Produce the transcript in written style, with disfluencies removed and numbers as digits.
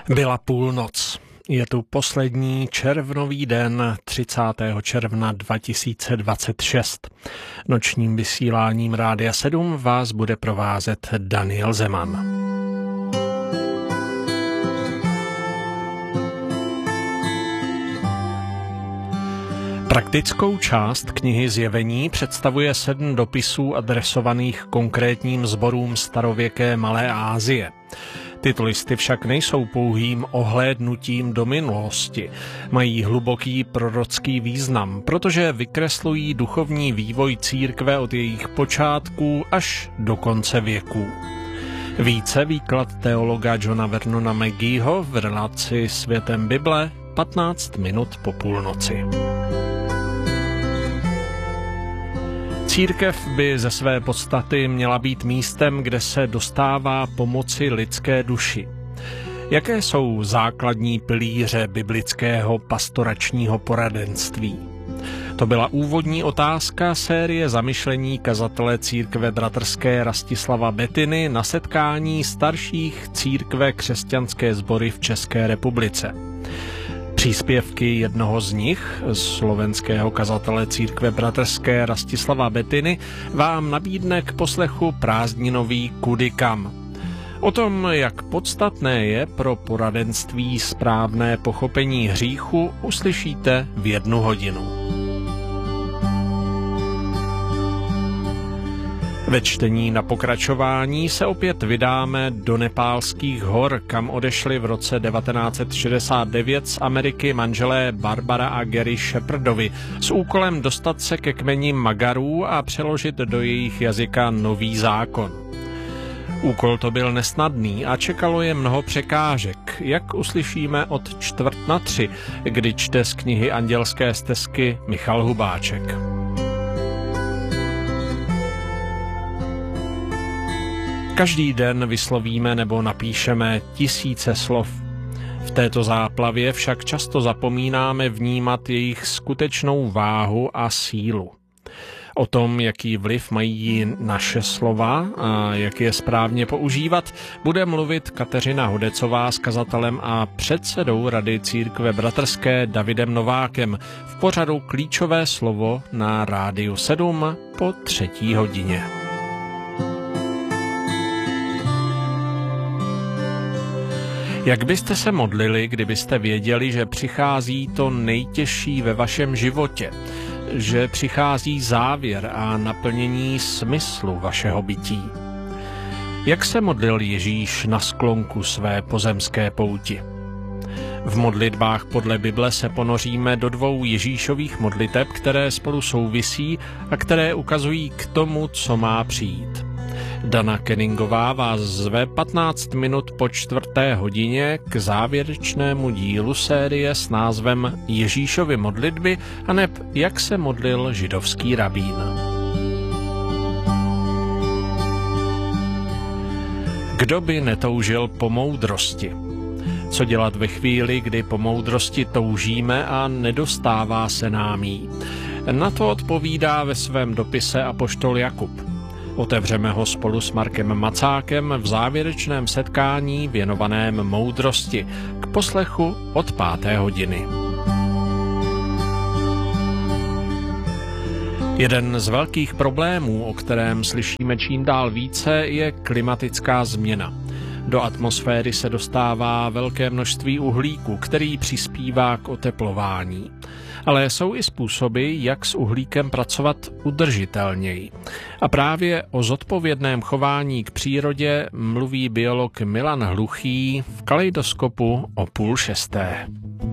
Byla půlnoc. Je tu poslední červnový den 30. června 2026. Nočním vysíláním Rádia 7 vás bude provázet Daniel Zeman. Praktickou část knihy Zjevení představuje 7 dopisů adresovaných konkrétním sborům starověké Malé Asie. Tyto listy však nejsou pouhým ohlédnutím do minulosti. Mají hluboký prorocký význam, protože vykreslují duchovní vývoj církve od jejich počátků až do konce věků. Více výklad teologa Johna Vernona McGeeho v relaci Světem Bible 15 minut po půlnoci. Církev by ze své podstaty měla být místem, kde se dostává pomoci lidské duši. Jaké jsou základní pilíře biblického pastoračního poradenství? To byla úvodní otázka série zamyšlení kazatele církve bratrské Rastislava Betyny na setkání starších církve křesťanské sbory v České republice. Příspěvky jednoho z nich, slovenského kazatele církve bratrské Rastislava Betyny, vám nabídne k poslechu prázdninový Kudy kam. O tom, jak podstatné je pro poradenství správné pochopení hříchu, uslyšíte v 1 hodinu. Ve čtení na pokračování se opět vydáme do Nepálských hor, kam odešli v roce 1969 z Ameriky manželé Barbara a Gary Shepherdovi s úkolem dostat se ke kmeni Magarů a přeložit do jejich jazyka Nový zákon. Úkol to byl nesnadný a čekalo je mnoho překážek, jak uslyšíme od 2:45, kdy čte z knihy Andělské stezky Michal Hubáček. Každý den vyslovíme nebo napíšeme tisíce slov. V této záplavě však často zapomínáme vnímat jejich skutečnou váhu a sílu. O tom, jaký vliv mají naše slova a jak je správně používat, bude mluvit Kateřina Hodecová s kazatelem a předsedou Rady církve bratrské Davidem Novákem v pořadu Klíčové slovo na Rádiu 7 po 3. hodině. Jak byste se modlili, kdybyste věděli, že přichází to nejtěžší ve vašem životě, že přichází závěr a naplnění smyslu vašeho bytí? Jak se modlil Ježíš na sklonku své pozemské pouti? V modlitbách podle Bible se ponoříme do 2 Ježíšových modliteb, které spolu souvisí a které ukazují k tomu, co má přijít. Dana Kenningová vás zve 15 minut po 4. hodině k závěrečnému dílu série s názvem Ježíšovy modlitby aneb jak se modlil židovský rabín. Kdo by netoužil po moudrosti? Co dělat ve chvíli, kdy po moudrosti toužíme a nedostává se nám jí? Na to odpovídá ve svém dopise apoštol Jakub. Otevřeme ho spolu s Markem Macákem v závěrečném setkání věnovaném moudrosti k poslechu od 5. hodiny. Jeden z velkých problémů, o kterém slyšíme čím dál více, je klimatická změna. Do atmosféry se dostává velké množství uhlíku, který přispívá k oteplování. Ale jsou i způsoby, jak s uhlíkem pracovat udržitelněji. A právě o zodpovědném chování k přírodě mluví biolog Milan Hluchý v Kaleidoskopu o 5:30.